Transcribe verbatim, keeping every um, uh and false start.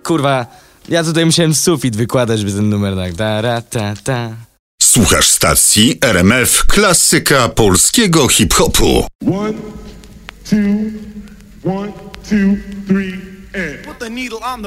kurwa, ja tutaj musiałem sufit wykładać, by ten numer tak. Ta, ra, ta, ta. Słuchasz stacji R M F, klasyka polskiego hip-hopu. One, two, one, two.